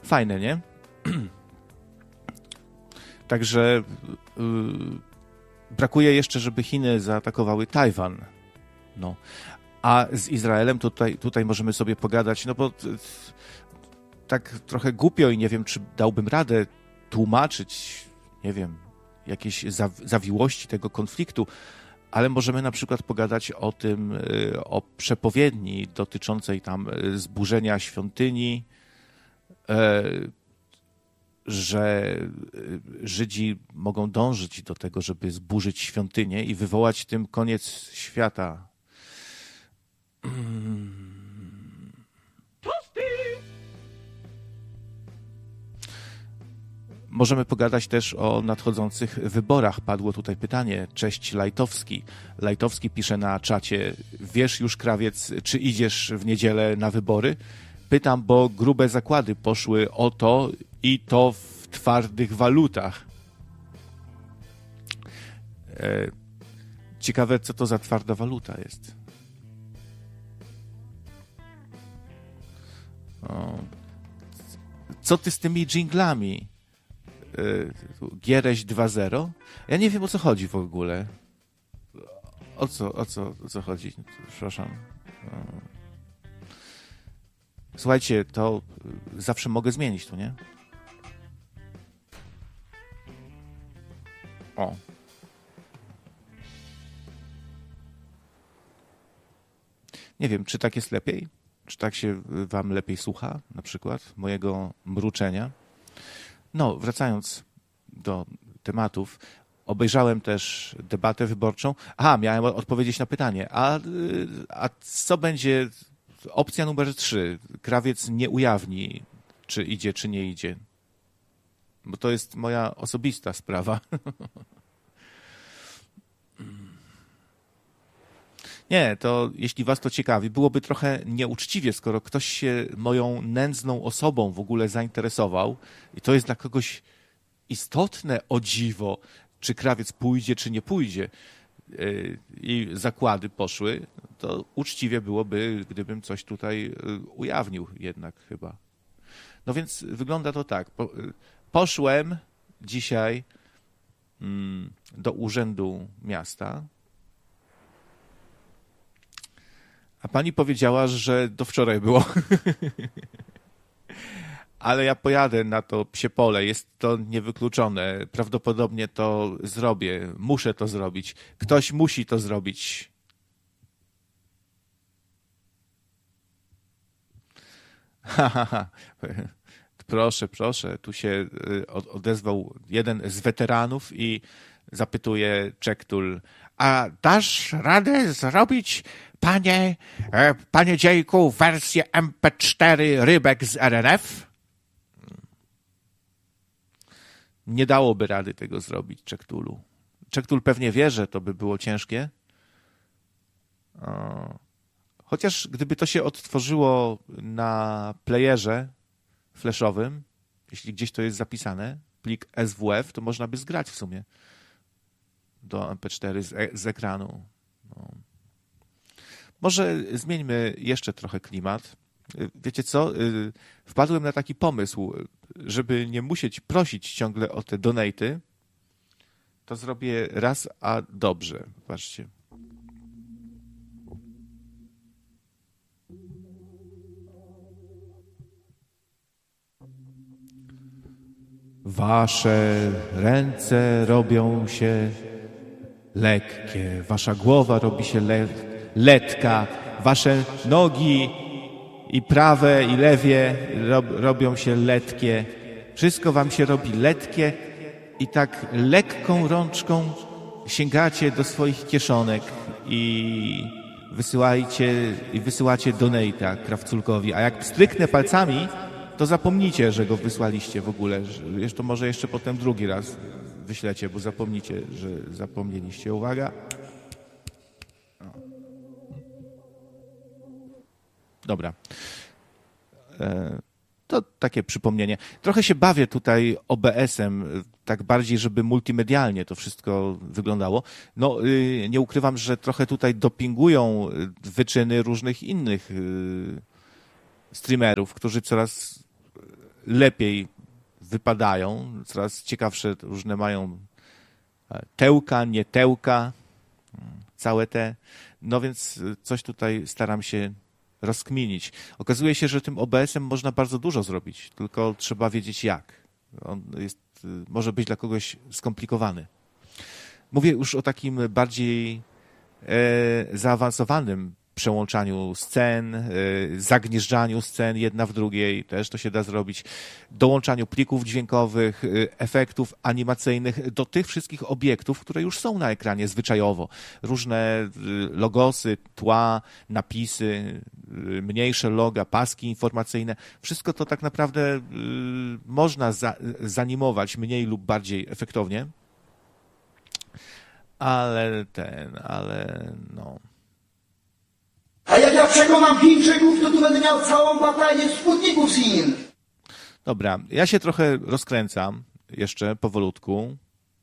Fajne, nie? Także brakuje jeszcze, żeby Chiny zaatakowały Tajwan. No. A z Izraelem tutaj możemy sobie pogadać, no bo tak trochę głupio i nie wiem, czy dałbym radę tłumaczyć, nie wiem, jakieś zawiłości tego konfliktu, ale możemy na przykład pogadać o tym, o przepowiedni dotyczącej tam zburzenia świątyni, że Żydzi mogą dążyć do tego, żeby zburzyć świątynię i wywołać tym koniec świata. Możemy pogadać też o nadchodzących wyborach. Padło tutaj pytanie. Cześć Lajtowski. Lajtowski pisze na czacie: wiesz już, Krawiec, czy idziesz w niedzielę na wybory? Pytam, bo grube zakłady poszły o to i to w twardych walutach. Ciekawe, co to za twarda waluta jest. Co ty z tymi dżinglami? Giereś 2.0? Ja nie wiem, o co chodzi w ogóle. O co chodzi? Przepraszam. Słuchajcie, to zawsze mogę zmienić tu, nie? O. Nie wiem, czy tak jest lepiej? Czy tak się wam lepiej słucha, na przykład, mojego mruczenia? No, wracając do tematów, obejrzałem też debatę wyborczą. Aha, miałem odpowiedzieć na pytanie. A co będzie opcja numer 3? Krawiec nie ujawni, czy idzie, czy nie idzie. Bo to jest moja osobista sprawa. Nie, to jeśli was to ciekawi, byłoby trochę nieuczciwie, skoro ktoś się moją nędzną osobą w ogóle zainteresował i to jest dla kogoś istotne, o dziwo, czy krawiec pójdzie, czy nie pójdzie i zakłady poszły, to uczciwie byłoby, gdybym coś tutaj ujawnił jednak chyba. No więc wygląda to tak. Poszłem dzisiaj do Urzędu Miasta, a pani powiedziała, że do wczoraj było. Ale ja pojadę na to psie pole, jest to niewykluczone. Prawdopodobnie to zrobię, muszę to zrobić. Ktoś musi to zrobić. Proszę, tu się odezwał jeden z weteranów i zapytuje Czektul: a dasz radę zrobić, panie dziejku, wersję MP4 rybek z RNF? Nie dałoby rady tego zrobić Czektulu. Czektul pewnie wie, że to by było ciężkie. Chociaż gdyby to się odtworzyło na playerze flashowym, jeśli gdzieś to jest zapisane, plik SWF, to można by zgrać w sumie do MP4 z ekranu. No. Może zmieńmy jeszcze trochę klimat. Wiecie co? Wpadłem na taki pomysł, żeby nie musieć prosić ciągle o te donaty, to zrobię raz, a dobrze. Patrzcie. Wasze ręce robią się lekkie, wasza głowa robi się letka, wasze nogi i prawe i lewie robią się letkie. Wszystko wam się robi letkie i tak lekką rączką sięgacie do swoich kieszonek i wysyłacie donate'a Krawculkowi. A jak pstryknę palcami, to zapomnicie, że go wysłaliście w ogóle. To może jeszcze potem drugi raz wyślecie, bo zapomnicie, że zapomnieliście. Uwaga. Dobra. To takie przypomnienie. Trochę się bawię tutaj OBS-em, tak bardziej, żeby multimedialnie to wszystko wyglądało. No, nie ukrywam, że trochę tutaj dopingują wyczyny różnych innych streamerów, którzy coraz lepiej wypadają, coraz ciekawsze różne mają tełka, nie tełka, całe te. No więc coś tutaj staram się rozkminić. Okazuje się, że tym OBS-em można bardzo dużo zrobić, tylko trzeba wiedzieć jak. On może być dla kogoś skomplikowany. Mówię już o takim bardziej zaawansowanym przełączaniu scen, zagnieżdżaniu scen jedna w drugiej, też to się da zrobić, dołączaniu plików dźwiękowych, efektów animacyjnych do tych wszystkich obiektów, które już są na ekranie zwyczajowo. Różne logosy, tła, napisy, mniejsze loga, paski informacyjne. Wszystko to tak naprawdę można zanimować mniej lub bardziej efektownie, ale no... A jak ja przekonam Chińczyków, to tu będę miał całą batalię sputników z Chin. Dobra, ja się trochę rozkręcam jeszcze powolutku.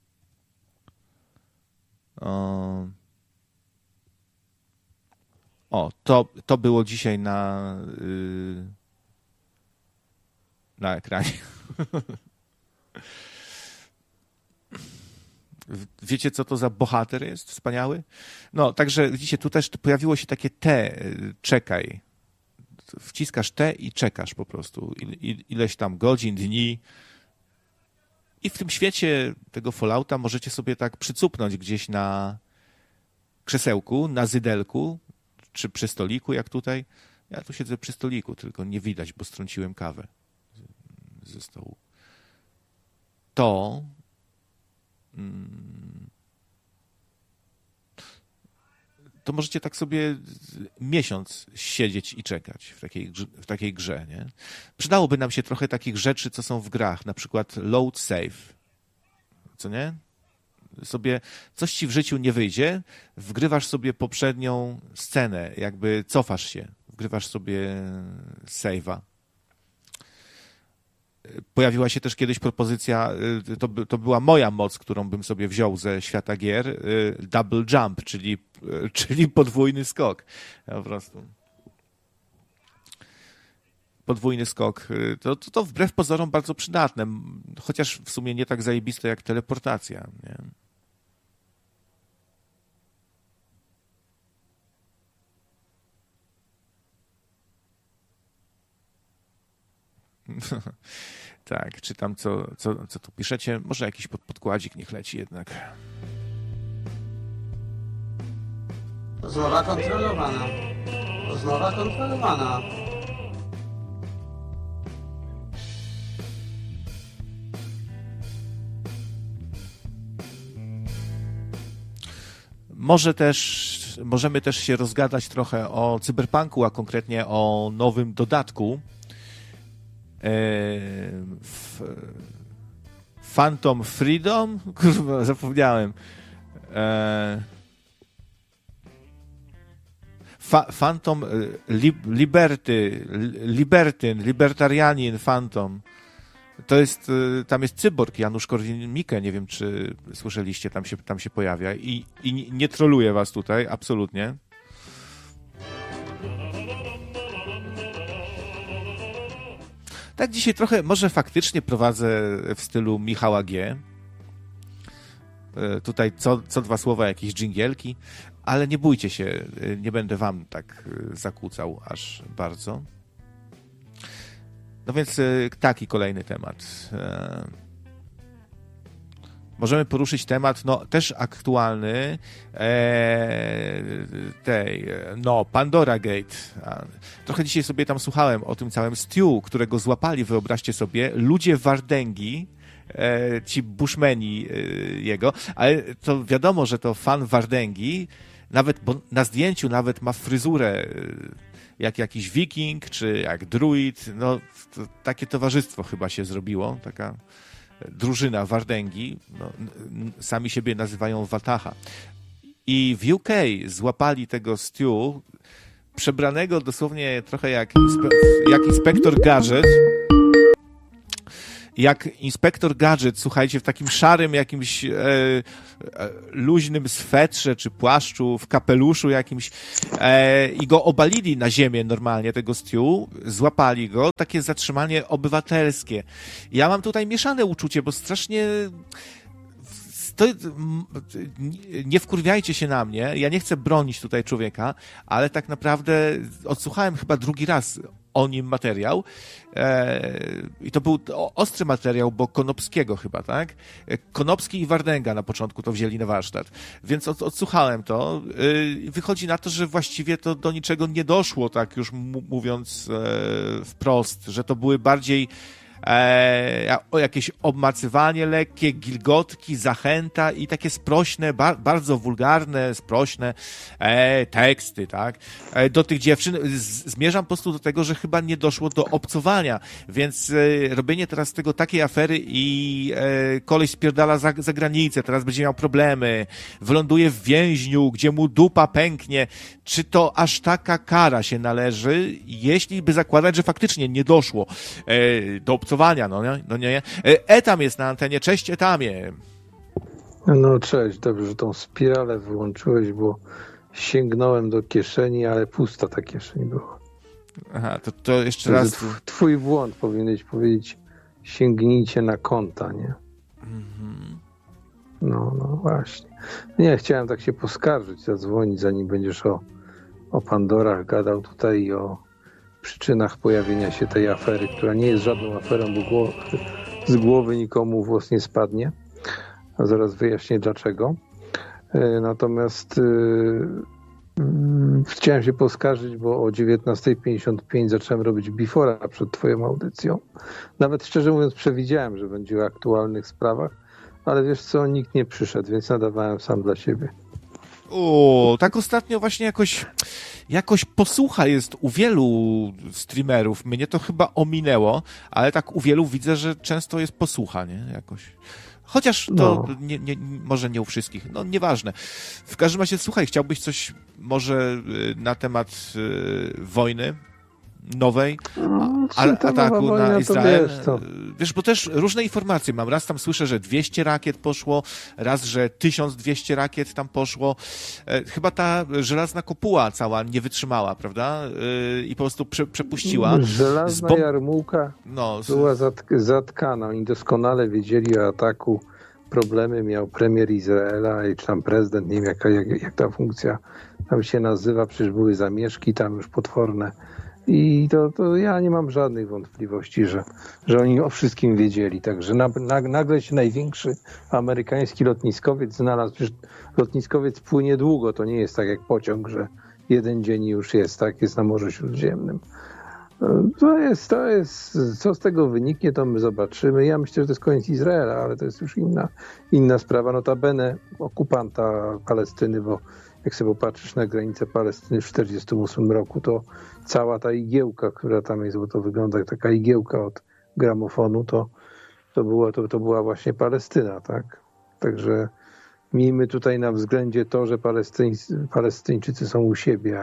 To było dzisiaj na ekranie. Wiecie, co to za bohater jest wspaniały? No, także widzicie, tu też pojawiło się takie T, czekaj. Wciskasz T i czekasz po prostu. Ileś tam godzin, dni. I w tym świecie tego Fallouta możecie sobie tak przycupnąć gdzieś na krzesełku, na zydelku, czy przy stoliku, jak tutaj. Ja tu siedzę przy stoliku, tylko nie widać, bo strąciłem kawę ze stołu. To możecie tak sobie miesiąc siedzieć i czekać w takiej grze, nie? Przydałoby nam się trochę takich rzeczy, co są w grach, na przykład load save, co nie? Sobie coś ci w życiu nie wyjdzie, wgrywasz sobie poprzednią scenę, jakby cofasz się, wgrywasz sobie save'a. Pojawiła się też kiedyś propozycja, to była moja moc, którą bym sobie wziął ze świata gier, double jump, czyli podwójny skok. Po prostu. Podwójny skok. To wbrew pozorom bardzo przydatne, chociaż w sumie nie tak zajebiste jak teleportacja. Nie? Tak, czytam, co tu piszecie. Może jakiś podkładzik niech leci jednak. Rozmowa kontrolowana. Rozmowa kontrolowana. Możemy też się rozgadać trochę o cyberpunku, a konkretnie o nowym dodatku. Phantom Freedom? Kurwa, zapomniałem. Phantom Libertarianin Phantom. Tam jest cyborg Janusz Korwin-Mikke, nie wiem, czy słyszeliście, tam się pojawia i nie troluję was tutaj, absolutnie. Tak dzisiaj trochę, może faktycznie prowadzę w stylu Michała G. Tutaj co dwa słowa jakieś dżingielki, ale nie bójcie się, nie będę wam tak zakłócał aż bardzo. No więc taki kolejny temat. Możemy poruszyć temat, no też aktualny, Pandora Gate. Trochę dzisiaj sobie tam słuchałem o tym całym Stew, którego złapali, wyobraźcie sobie, ludzie Wardęgi, ci bushmeni jego, ale to wiadomo, że to fan Wardęgi, nawet, bo na zdjęciu nawet ma fryzurę jak jakiś wiking, czy jak druid, no takie towarzystwo chyba się zrobiło, taka drużyna Wardęgi, no, sami siebie nazywają Wataha. I w UK złapali tego Stew, przebranego dosłownie trochę jak inspektor Gadget, jak inspektor Gadżet, słuchajcie, w takim szarym jakimś luźnym swetrze czy płaszczu, w kapeluszu jakimś i go obalili na ziemię normalnie, tego Stu, złapali go, takie zatrzymanie obywatelskie. Ja mam tutaj mieszane uczucie, bo strasznie... Nie wkurwiajcie się na mnie, ja nie chcę bronić tutaj człowieka, ale tak naprawdę odsłuchałem chyba drugi raz o nim materiał i to był ostry materiał, bo Konopskiego chyba, tak? Konopski i Wardęga na początku to wzięli na warsztat, więc odsłuchałem to. Wychodzi na to, że właściwie to do niczego nie doszło, tak już mówiąc wprost, że to były bardziej o jakieś obmacywanie lekkie, gilgotki, zachęta i takie sprośne, bardzo wulgarne, sprośne teksty, tak? Do tych dziewczyn zmierzam po prostu do tego, że chyba nie doszło do obcowania, więc robienie teraz z tego takiej afery i koleś spierdala za granicę, teraz będzie miał problemy, wyląduje w więźniu, gdzie mu dupa pęknie, czy to aż taka kara się należy, jeśli by zakładać, że faktycznie nie doszło do obcowania, no nie. Etam jest na antenie, cześć Etamie. No cześć, dobrze, że tą spiralę wyłączyłeś, bo sięgnąłem do kieszeni, ale pusta ta kieszeń była. Aha, to jeszcze raz... Twój błąd, powinieneś powiedzieć, sięgnijcie na konta, nie? Mhm. No właśnie. Nie, chciałem tak się poskarżyć, zadzwonić, zanim będziesz o Pandorach gadał tutaj i o przyczynach pojawienia się tej afery, która nie jest żadną aferą, bo z głowy nikomu włos nie spadnie. A zaraz wyjaśnię dlaczego. Natomiast chciałem się poskarżyć, bo o 19:55 zacząłem robić before'a przed twoją audycją. Nawet szczerze mówiąc przewidziałem, że będzie o aktualnych sprawach, ale wiesz co, nikt nie przyszedł, więc nadawałem sam dla siebie. Tak ostatnio właśnie jakoś posłucha jest u wielu streamerów. Mnie to chyba ominęło, ale tak u wielu widzę, że często jest posłucha, nie? Jakoś. Chociaż to może nie u wszystkich. No nieważne. W każdym razie, słuchaj, chciałbyś coś może na temat wojny nowej, ataku na Izrael. Wiesz, bo też różne informacje mam. Raz tam słyszę, że 200 rakiet poszło, raz, że 1200 rakiet tam poszło. Chyba ta żelazna kopuła cała nie wytrzymała, prawda? I po prostu przepuściła. Żelazna jarmułka była zatkana. Oni doskonale wiedzieli o ataku. Problemy miał premier Izraela, czy tam prezydent, nie wiem jak ta funkcja tam się nazywa. Przecież były zamieszki tam już potworne. I to ja nie mam żadnych wątpliwości, że oni o wszystkim wiedzieli. Także nagle się największy amerykański lotniskowiec znalazł. Przecież lotniskowiec płynie długo, to nie jest tak jak pociąg, że jeden dzień już jest, tak? Jest na Morzu Śródziemnym. To jest, co z tego wyniknie, to my zobaczymy. Ja myślę, że to jest koniec Izraela, ale to jest już inna sprawa. Notabene okupanta Palestyny, bo jak sobie popatrzysz na granicę Palestyny w 1948 roku, to cała ta igiełka, która tam jest, bo to wygląda jak taka igiełka od gramofonu, to była właśnie Palestyna, tak? Także miejmy tutaj na względzie to, że Palestyńczycy są u siebie,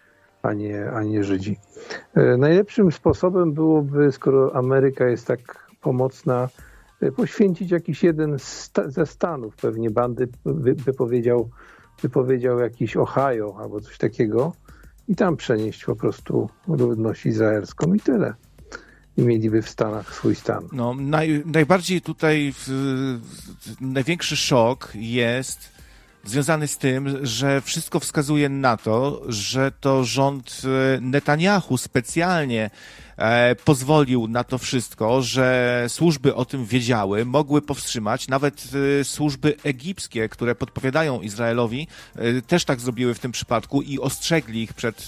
a nie Żydzi. Najlepszym sposobem byłoby, skoro Ameryka jest tak pomocna, poświęcić jakiś jeden ze stanów, pewnie bandy wypowiedział jakiś Ohio albo coś takiego i tam przenieść po prostu ludność izraelską i tyle. I mieliby w Stanach swój stan. No, najbardziej tutaj największy szok jest związany z tym, że wszystko wskazuje na to, że to rząd Netanyahu specjalnie pozwolił na to wszystko, że służby o tym wiedziały, mogły powstrzymać, nawet służby egipskie, które podpowiadają Izraelowi, też tak zrobiły w tym przypadku i ostrzegli ich przed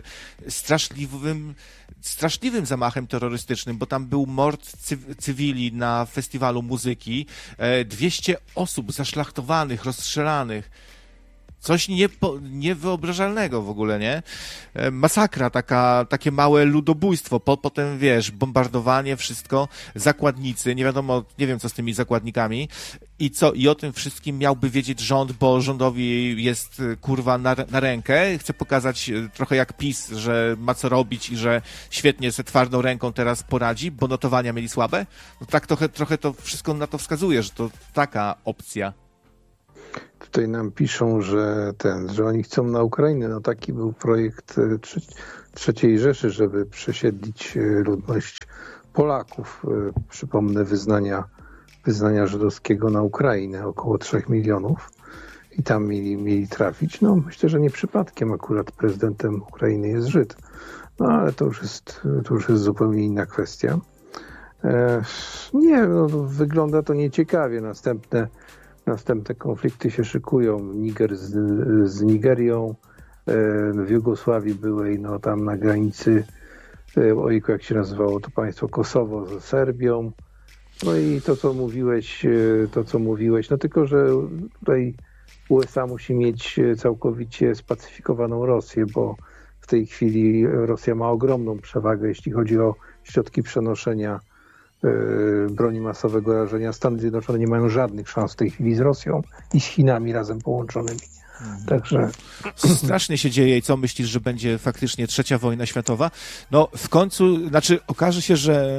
straszliwym zamachem terrorystycznym, bo tam był mord cywili na festiwalu muzyki, 200 osób zaszlachtowanych, rozstrzelanych. coś niewyobrażalnego w ogóle, nie? Masakra, takie małe ludobójstwo, potem, wiesz, bombardowanie, wszystko, zakładnicy, nie wiadomo, nie wiem co z tymi zakładnikami i o tym wszystkim miałby wiedzieć rząd, bo rządowi jest, kurwa, na rękę, chce pokazać trochę jak PiS, że ma co robić i że świetnie se twardą ręką teraz poradzi, bo notowania mieli słabe. No tak trochę to wszystko na to wskazuje, że to taka opcja. Tutaj nam piszą, że oni chcą na Ukrainę. No taki był projekt III Rzeszy, żeby przesiedlić ludność Polaków. Przypomnę wyznania żydowskiego na Ukrainę, około 3 milionów. I tam mieli trafić. No myślę, że nie przypadkiem akurat prezydentem Ukrainy jest Żyd. No ale to już jest zupełnie inna kwestia. Nie, no, wygląda to nieciekawie. Następne konflikty się szykują. Niger z Nigerią, w Jugosławii byłej, no tam na granicy, ojku, jak się nazywało to państwo, Kosowo ze Serbią. No i to, co mówiłeś, no tylko, że tutaj USA musi mieć całkowicie spacyfikowaną Rosję, bo w tej chwili Rosja ma ogromną przewagę, jeśli chodzi o środki przenoszenia broni masowego rażenia. Stany Zjednoczone nie mają żadnych szans w tej chwili z Rosją i z Chinami razem połączonymi. Także strasznie się dzieje i co myślisz, że będzie faktycznie trzecia wojna światowa? No w końcu, okaże się,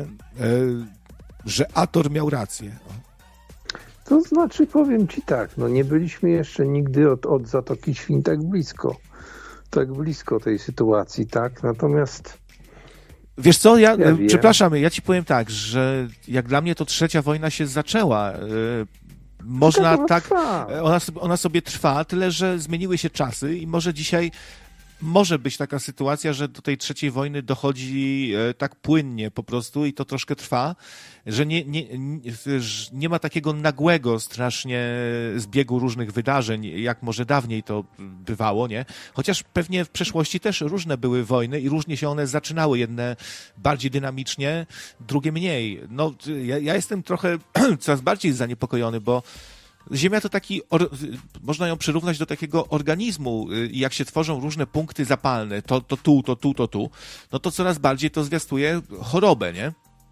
że Ator miał rację. To znaczy, powiem ci tak, no nie byliśmy jeszcze nigdy od Zatoki Świń tak blisko tej sytuacji, tak? Natomiast wiesz co, przepraszam, ja ci powiem tak, że jak dla mnie to trzecia wojna się zaczęła. Można ona sobie trwa, tyle że zmieniły się czasy i może dzisiaj może być taka sytuacja, że do tej trzeciej wojny dochodzi tak płynnie po prostu i to troszkę trwa, że nie ma takiego nagłego strasznie zbiegu różnych wydarzeń, jak może dawniej to bywało, nie? Chociaż pewnie w przeszłości też różne były wojny i różnie się one zaczynały, jedne bardziej dynamicznie, drugie mniej. No, ja jestem trochę coraz bardziej zaniepokojony, bo Ziemia to można ją przyrównać do takiego organizmu i jak się tworzą różne punkty zapalne, to tu, no to coraz bardziej to zwiastuje chorobę, nie?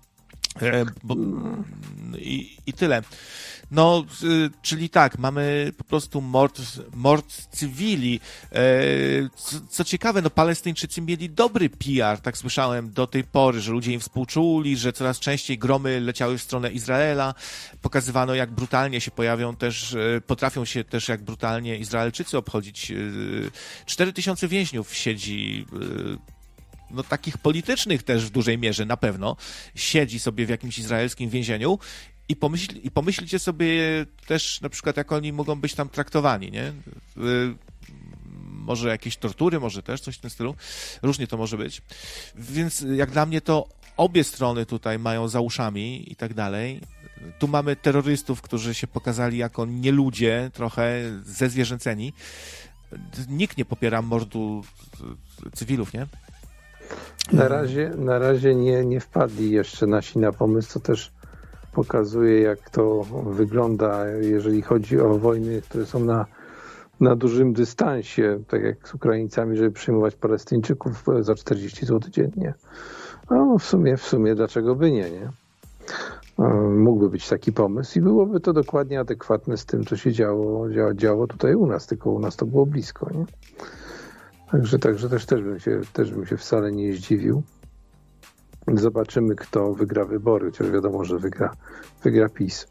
I tyle. No, czyli tak, mamy po prostu mord cywili. Co ciekawe, no Palestyńczycy mieli dobry PR, tak słyszałem do tej pory, że ludzie im współczuli, że coraz częściej gromy leciały w stronę Izraela. Pokazywano, jak brutalnie się potrafią się też jak brutalnie Izraelczycy obchodzić. 4000 więźniów siedzi, no takich politycznych też w dużej mierze na pewno, siedzi sobie w jakimś izraelskim więzieniu i pomyślcie sobie też na przykład, jak oni mogą być tam traktowani, nie? Może jakieś tortury, może też coś w tym stylu. Różnie to może być. Więc jak dla mnie to obie strony tutaj mają za uszami i tak dalej. Tu mamy terrorystów, którzy się pokazali jako nieludzie, trochę zezwierzęceni. Nikt nie popiera mordu cywilów, nie? Na razie nie wpadli jeszcze nasi na pomysł, co też pokazuje, jak to wygląda, jeżeli chodzi o wojny, które są na dużym dystansie, tak jak z Ukraińcami, żeby przyjmować Palestyńczyków za 40 zł dziennie. No w sumie dlaczego by nie? Mógłby być taki pomysł i byłoby to dokładnie adekwatne z tym, co się działo tutaj u nas, tylko u nas to było blisko, nie? Także też bym się wcale nie zdziwił. Zobaczymy, kto wygra wybory, chociaż wiadomo, że wygra PiS.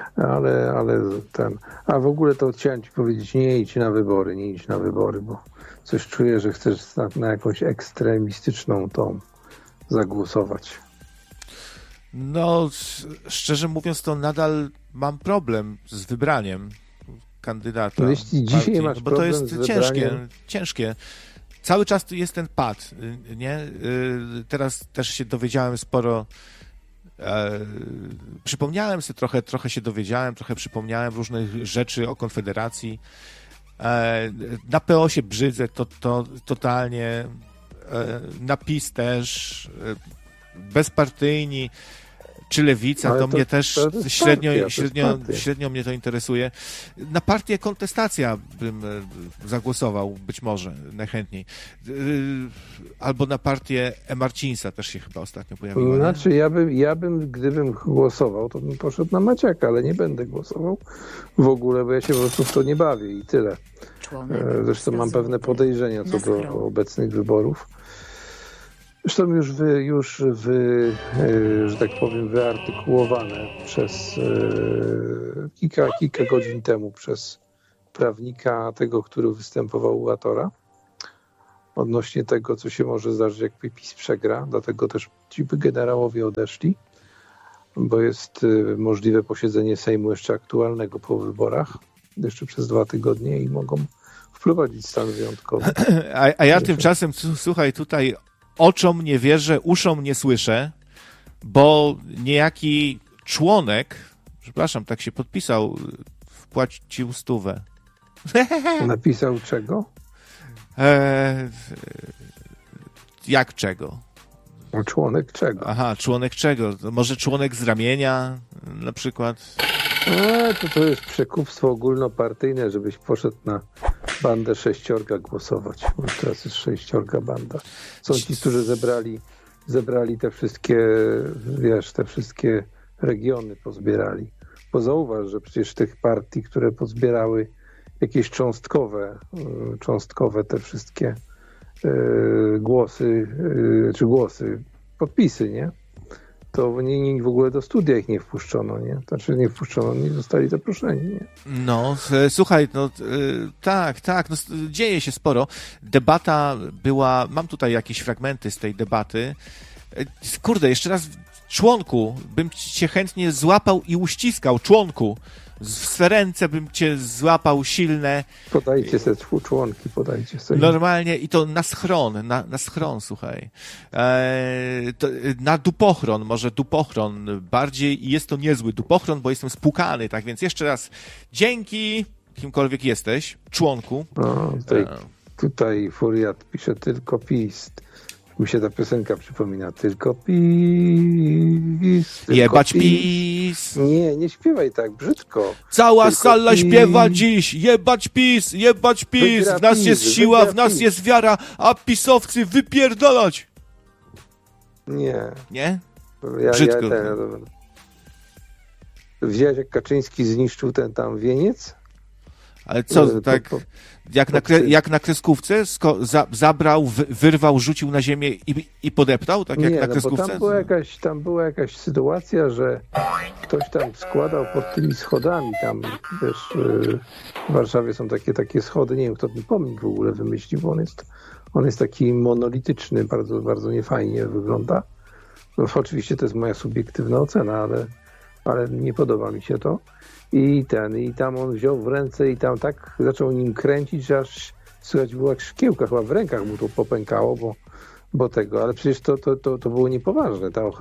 A w ogóle to chciałem ci powiedzieć, nie idź na wybory, bo coś czuję, że chcesz na jakąś ekstremistyczną tą zagłosować. No, szczerze mówiąc, to nadal mam problem z wybraniem kandydata. No jeśli dzisiaj masz bo to jest z ciężkie. Cały czas tu jest ten pad, nie? Teraz też się dowiedziałem sporo, przypomniałem sobie trochę się dowiedziałem, trochę przypomniałem różnych rzeczy o Konfederacji. Na PO się brzydzę, to totalnie, na PiS też, bezpartyjni. czy lewica, to mnie też średnio mnie to interesuje. Na partię Kontestacja bym zagłosował, być może, najchętniej. Albo na partię Marcinsa też się chyba ostatnio pojawiła. Znaczy, ja bym, gdybym głosował, to bym poszedł na Maciaka, ale nie będę głosował w ogóle, bo ja się po prostu w to nie bawię i tyle. Zresztą mam pewne podejrzenia co do obecnych wyborów. Zresztą już że tak powiem, wyartykułowane przez kilka godzin temu przez prawnika tego, który występował u Atora odnośnie tego, co się może zdarzyć, jak PiS przegra. Dlatego też ci generałowie odeszli, bo jest możliwe posiedzenie Sejmu jeszcze aktualnego po wyborach, jeszcze przez 2 tygodnie i mogą wprowadzić stan wyjątkowy. A ja tymczasem, słuchaj, tutaj oczom nie wierzę, uszom nie słyszę, bo niejaki członek, przepraszam, tak się podpisał, wpłacił 100. Napisał czego? Jak czego? Członek czego? Aha, członek czego? Może członek z ramienia na przykład? To jest przekupstwo ogólnopartyjne, żebyś poszedł na bandę 6 głosować. Bo teraz jest 6 banda. Są ci, którzy zebrali te wszystkie, te wszystkie regiony pozbierali. Bo zauważ, że przecież tych partii, które pozbierały jakieś cząstkowe te wszystkie podpisy, nie? To w ogóle do studia ich nie wpuszczono, nie? Znaczy nie wpuszczono, nie zostali zaproszeni, nie? No, słuchaj, tak, dzieje się sporo. Debata była, mam tutaj jakieś fragmenty z tej debaty. Kurde, jeszcze raz, członku, bym cię chętnie złapał i uściskał, członku. W swe ręce bym cię złapał silne. Podajcie sobie członki, podajcie sobie. Normalnie i to na schron, słuchaj. Na dupochron, może dupochron bardziej i jest to niezły dupochron, bo jestem spłukany, tak więc jeszcze raz dzięki, kimkolwiek jesteś, członku. Tutaj Furiat pisze tylko PiS. Mi się ta piosenka przypomina. Tylko PiS. Jebać PiS. Nie śpiewaj tak brzydko. Cała tylko sala PiS. śpiewa dziś. Jebać PiS, jebać PiS. W nas jest siła, w nas jest wiara, a pisowcy wypierdalać. Nie? Brzydko. Widziałeś, jak Kaczyński zniszczył ten tam wieniec? Ale co, tak jak na kreskówce zabrał, wyrwał, rzucił na ziemię i podeptał, tak jak na kreskówce? Bo tam była jakaś sytuacja, że ktoś tam składał pod tymi schodami, tam wiesz, w Warszawie są takie schody, nie wiem, kto ten pomnik w ogóle wymyślił, bo on jest taki monolityczny, bardzo, bardzo niefajnie wygląda. No, oczywiście to jest moja subiektywna ocena, ale nie podoba mi się to. I tam on wziął w ręce i tam tak zaczął nim kręcić, że aż słychać było jak szkiełka, chyba w rękach mu to popękało, bo tego, ale przecież to było niepoważne. Ta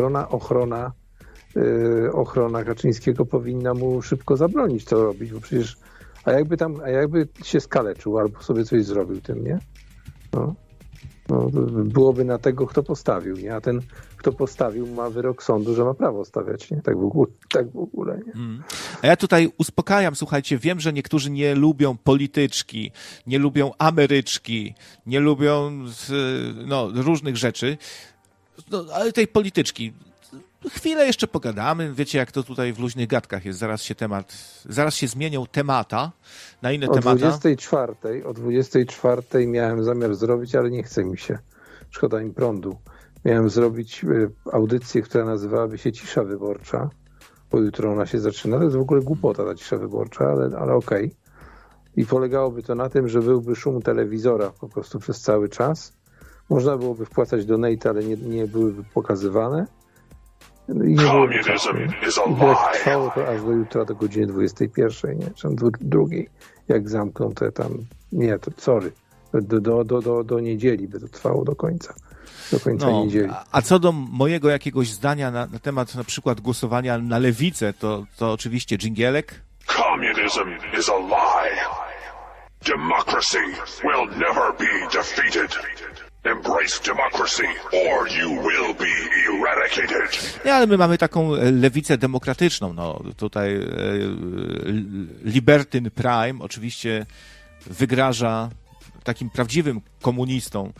ochrona Kaczyńskiego powinna mu szybko zabronić to robić, bo przecież, a jakby się skaleczył albo sobie coś zrobił tym, nie? No, byłoby na tego, kto postawił, nie? A ten, kto postawił, ma wyrok sądu, że ma prawo stawiać, nie? Tak w ogóle, nie? A ja tutaj uspokajam, słuchajcie, wiem, że niektórzy nie lubią polityczki, nie lubią Ameryczki, nie lubią różnych rzeczy, ale tej polityczki, chwilę jeszcze pogadamy, wiecie, jak to tutaj w luźnych gadkach jest, zaraz się zmienią temata na inne temata. O 24 miałem zamiar zrobić, ale nie chce mi się, szkoda mi prądu. Miałem zrobić audycję, która nazywałaby się Cisza Wyborcza, bo jutro ona się zaczyna, to jest w ogóle głupota ta cisza wyborcza, ale okej. I polegałoby to na tym, że byłby szum telewizora po prostu przez cały czas. Można byłoby wpłacać donate, ale nie byłyby pokazywane. I nie byłoby czasu. I trwało to aż do jutra, do godziny 21, nie? Czy drugiej, jak zamkną te tam, nie, to sorry, do niedzieli by to trwało do końca niedzieli. A co do mojego jakiegoś zdania na temat na przykład głosowania na lewicę, to oczywiście dżingielek. Communism is a lie. Democracy will never be defeated. Embrace democracy, or you will be eradicated. Nie, ale my mamy taką lewicę demokratyczną. No, tutaj Libertyn Prime oczywiście wygraża takim prawdziwym komunistom,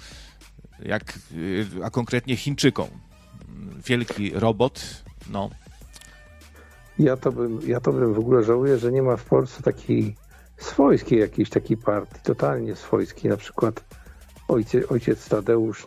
a konkretnie Chińczykom. Wielki robot, no. Ja to bym w ogóle żałuję, że nie ma w Polsce takiej swojskiej jakiejś takiej partii, totalnie swojskiej, na przykład ojciec Tadeusz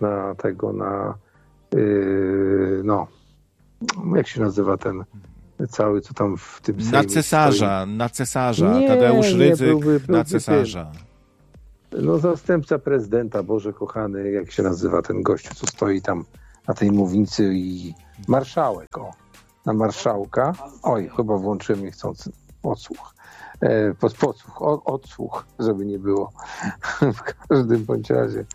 jak się nazywa ten cały, co tam w tym Sejmie na cesarza. Nie, Tadeusz Rydzyk na cesarza. No zastępca prezydenta, Boże kochany, jak się nazywa ten gościu, co stoi tam na tej mównicy i marszałek, na marszałka. Oj, chyba włączyłem niechcący odsłuch. Odsłuch, żeby nie było. W każdym bądź razie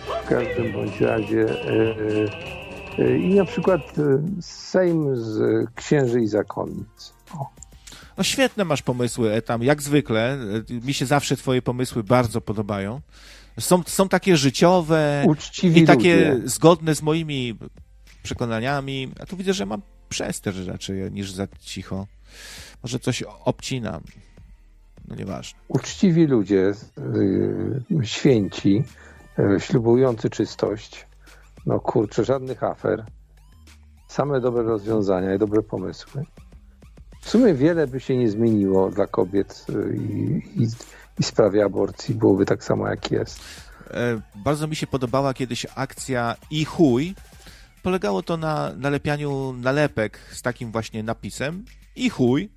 i na przykład Sejm z księży i zakonnic. No świetne masz pomysły, tam jak zwykle. Mi się zawsze twoje pomysły bardzo podobają. Są takie życiowe uczciwi i takie ludzie. Zgodne z moimi przekonaniami. A tu widzę, że mam przester raczej niż za cicho. Może coś obcinam. No nieważne. Uczciwi ludzie, święci, ślubujący czystość. No kurczę, żadnych afer. Same dobre rozwiązania i dobre pomysły. W sumie wiele by się nie zmieniło dla kobiet i w sprawie aborcji. Byłoby tak samo, jak jest. Bardzo mi się podobała kiedyś akcja I chuj. Polegało to na nalepianiu nalepek z takim właśnie napisem I chuj.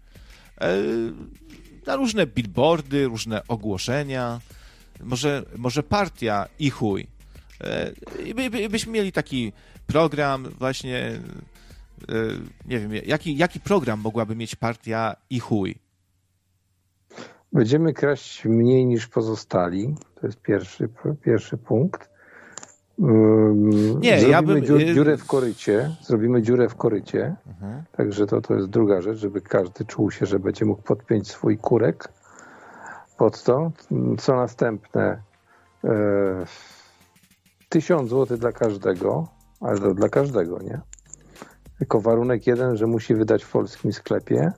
Na różne billboardy, różne ogłoszenia. Może partia I chuj. I byśmy mieli taki program właśnie, nie wiem, jaki program mogłaby mieć partia I chuj? Będziemy kraść mniej niż pozostali. To jest pierwszy punkt. Zrobimy dziurę w korycie. Zrobimy dziurę w korycie. Także to jest druga rzecz, żeby każdy czuł się, że będzie mógł podpiąć swój kurek pod to. Co następne? 1000 zł dla każdego, ale to dla każdego, nie? Tylko warunek jeden, że musi wydać w polskim sklepie.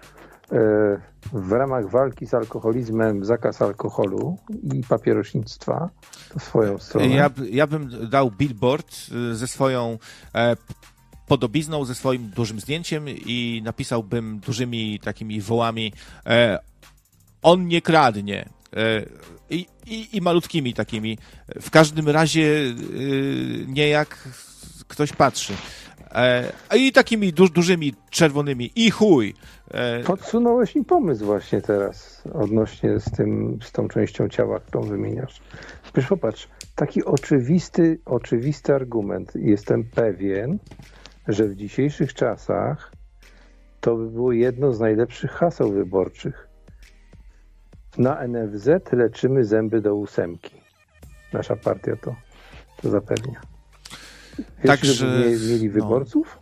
W ramach walki z alkoholizmem zakaz alkoholu i papierośnictwa. To swoją stronę. Ja bym dał billboard ze swoją podobizną, ze swoim dużym zdjęciem i napisałbym dużymi takimi wołami on nie kradnie. I malutkimi takimi. W każdym razie nie jak ktoś patrzy. I takimi dużymi, czerwonymi I chuj. Podsunąłeś mi pomysł właśnie teraz odnośnie z tą częścią ciała, którą wymieniasz. Przecież popatrz, taki oczywisty argument. Jestem pewien, że w dzisiejszych czasach to by było jedno z najlepszych haseł wyborczych. Na NFZ leczymy zęby do 8. Nasza partia to zapewnia. Wiesz, Także żeby mieli wyborców?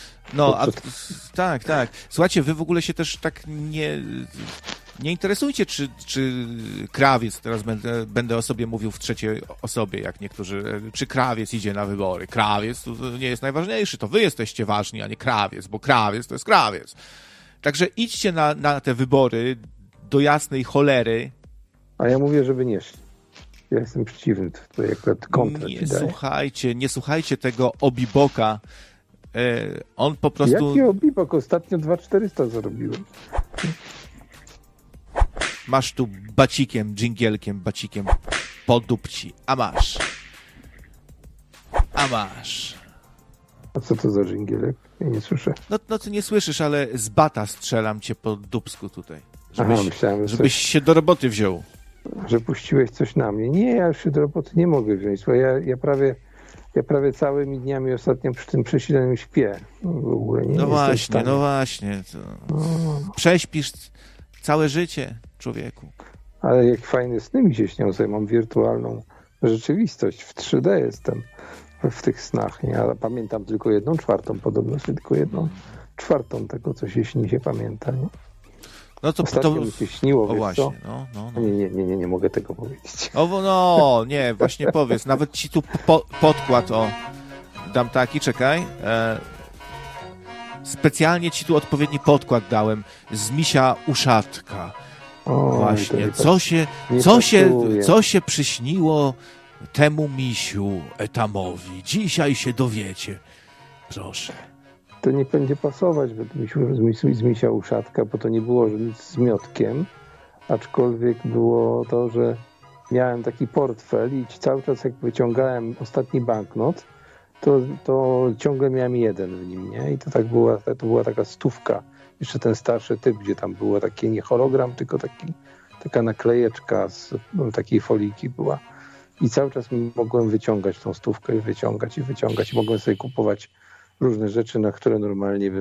Tak. Słuchajcie, wy w ogóle się też tak nie interesujcie, czy krawiec, teraz będę o sobie mówił w trzeciej osobie, jak niektórzy, czy krawiec idzie na wybory. Krawiec to nie jest najważniejszy, to wy jesteście ważni, a nie krawiec, bo krawiec to jest krawiec. Także idźcie na te wybory do jasnej cholery. A ja mówię, żeby nie szli. Ja jestem przeciwny, to akurat kontrę nie słuchajcie tego Obiboka. On po prostu... Jaki Obibok? Ostatnio 2400 zarobiłem. Masz tu dżingielkiem po dupci. A masz. A co to za dżingielek? Ja nie słyszę. No ty nie słyszysz, ale z bata strzelam cię po dupsku tutaj. Żebyś się do roboty wziął. Że puściłeś coś na mnie. Nie, ja już się do roboty nie mogę wziąć, bo ja prawie całymi dniami ostatnio przy tym przesileniu śpię. W ogóle nie No właśnie. Prześpisz całe życie, człowieku. Ale jak fajne sny mi się śnią, sobie mam wirtualną rzeczywistość. W 3D jestem w tych snach. Ja pamiętam tylko 1/4, podobno, czy tylko 1/4 tego, co się śni, się pamięta. Nie? No to ostatnio mi się śniło, wiesz właśnie, co? Nie mogę tego powiedzieć. Nie, właśnie powiedz. Nawet ci tu podkład, dam taki, czekaj. Specjalnie ci tu odpowiedni podkład dałem. Z misia uszatka. Właśnie. Co się przyśniło temu misiu Etamowi? Dzisiaj się dowiecie. Proszę. To nie będzie pasować z misia uszatka, bo to nie było nic z miotkiem, aczkolwiek było to, że miałem taki portfel i cały czas jak wyciągałem ostatni banknot, to ciągle miałem jeden w nim, nie? I to była taka 100. Jeszcze ten starszy typ, gdzie tam było taki nie hologram, tylko taka naklejeczka z takiej foliki była. I cały czas mogłem wyciągać tą 100 i wyciągać. Mogłem sobie kupować różne rzeczy, na które normalnie